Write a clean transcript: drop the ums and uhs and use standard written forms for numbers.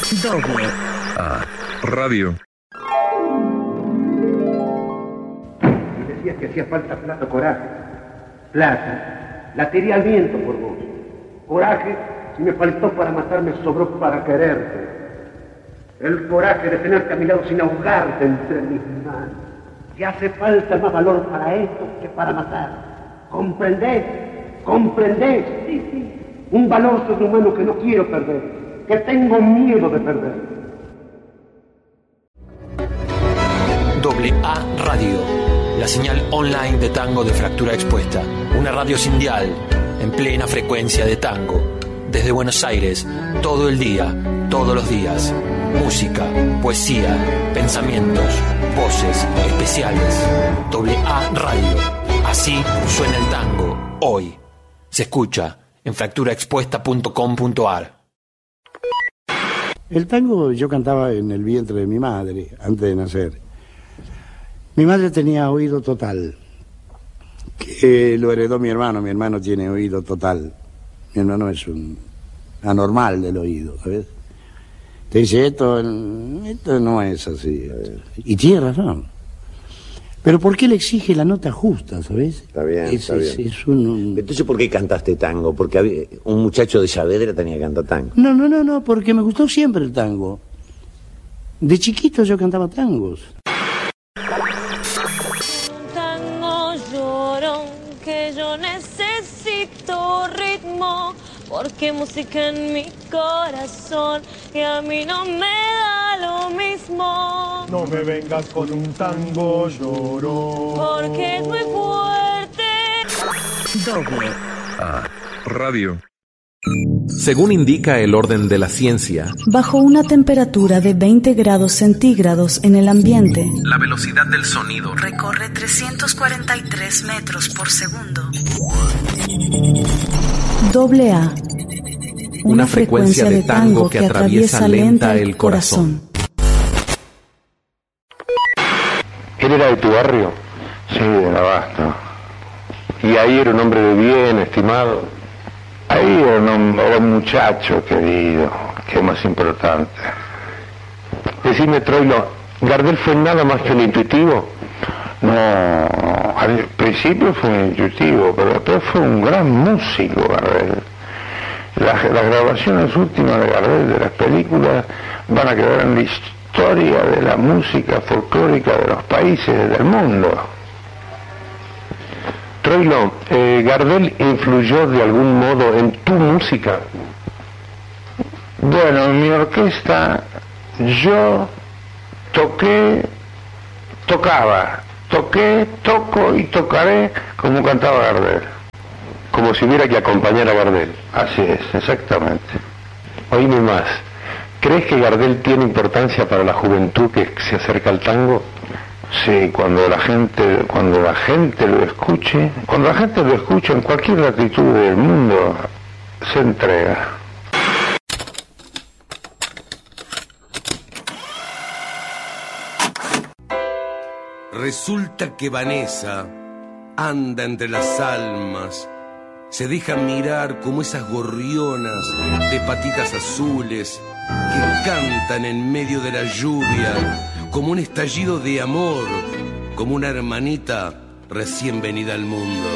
Doble A Radio. Y decías que hacía falta plata o coraje. Plata, la tiré al viento por vos. Coraje, si me faltó para matarme, sobró para quererte. El coraje de tenerte a mi lado sin ahogarte entre mis manos. Y hace falta más valor para esto que para matar. ¿Comprendés? ¿Comprendés? Sí, sí. Un valor sobrehumano que no quiero perder, que tengo miedo de perder. Doble A Radio, la señal online de tango de Fractura Expuesta. Una radio sin dial, en plena frecuencia de tango. Desde Buenos Aires, todo el día, todos los días. Música, poesía, pensamientos, voces, especiales. Doble A Radio. Así suena el tango, hoy. Se escucha en fracturaexpuesta.com.ar. El tango yo cantaba en el vientre de mi madre, antes de nacer. Mi madre tenía oído total, que lo heredó mi hermano tiene oído total. Mi hermano es un anormal del oído, ¿sabes? Te dice, esto no es así. Y tiene razón. Pero ¿por qué le exige la nota justa, sabes? Está bien, está bien. Es un... Entonces, ¿por qué cantaste tango? Porque un muchacho de Saavedra tenía que cantar tango. No, porque me gustó siempre el tango. De chiquito yo cantaba tangos. Tango llorón, que yo necesito ritmo, porque música en mi corazón, y a mí no me da lo mismo. No me vengas con un tango llorón, porque es muy fuerte. Doble A Radio. Según indica el orden de la ciencia, bajo una temperatura de 20 grados centígrados en el ambiente, la velocidad del sonido recorre 343 metros por segundo. Doble A. Una frecuencia de tango que atraviesa lenta el corazón. ¿Él era de tu barrio? Sí, de Abasto. ¿Y ahí era un hombre de bien, estimado? Ahí era un muchacho querido, que es más importante. Decime, Troilo, ¿Gardel fue nada más que un intuitivo? No, al principio fue un intuitivo, pero después fue un gran músico, Gardel. Las grabaciones últimas de Gardel de las películas van a quedar en la historia de la música folclórica de los países del mundo. Troilo, ¿Gardel influyó de algún modo en tu música? Bueno, en mi orquesta yo toqué, toco y tocaré como cantaba Gardel. Como si hubiera que acompañar a Gardel. Así es, exactamente. Oíme más, ¿crees que Gardel tiene importancia para la juventud que se acerca al tango? Sí, cuando la gente lo escuche en cualquier latitud del mundo, se entrega. Resulta que Vanessa anda entre las almas, se deja mirar como esas gorrionas de patitas azules que cantan en medio de la lluvia, como un estallido de amor, como una hermanita recién venida al mundo.